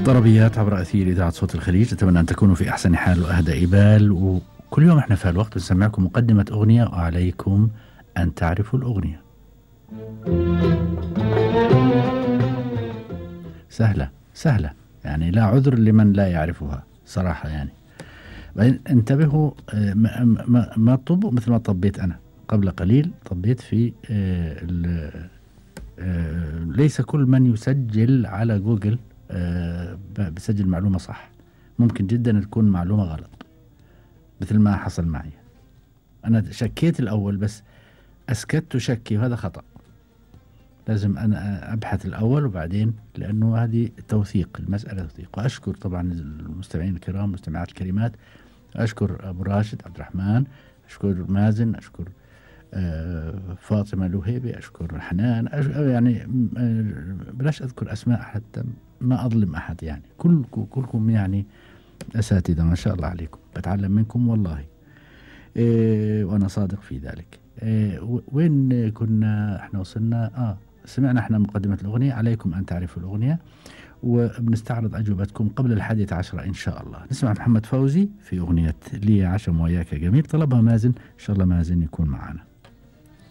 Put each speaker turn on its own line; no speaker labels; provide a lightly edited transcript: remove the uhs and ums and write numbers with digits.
طربيات عبر أثير إذاعة صوت الخليج. أتمنى أن تكونوا في أحسن حال وأهدى بال، وكل يوم إحنا في هالوقت نسمعكم مقدمة أغنية وعليكم أن تعرفوا الأغنية. سهلة سهلة، يعني لا عذر لمن لا يعرفها صراحة. يعني بعدين انتبهوا، ما تطبوا مثل ما طبيت أنا قبل قليل. طبيت في ليس كل من يسجل على جوجل بسجل معلومة صح. ممكن جدا تكون معلومة غلط مثل ما حصل معي. أنا شكيت الأول بس أسكت شكي، وهذا خطأ. لازم أنا أبحث الأول وبعدين، لأنه هذه توثيق، المسألة توثيق. وأشكر طبعا المستمعين الكرام، مستمعات الكريمات. أشكر أبو راشد عبد الرحمن، أشكر مازن، أشكر فاطمة لوهيبي، أشكر حنان، يعني بلاش أذكر أسماء حتى ما أظلم أحد. يعني كلكم يعني أساتذة ما شاء الله عليكم، بتعلم منكم والله. وأنا صادق في ذلك. وين كنا احنا وصلنا؟ سمعنا احنا مقدمة الأغنية، عليكم أن تعرفوا الأغنية، وبنستعرض أجوبتكم قبل 11 إن شاء الله. نسمع محمد فوزي في أغنية لي عشم وياك جميل، طلبها مازن. إن شاء الله مازن يكون معنا.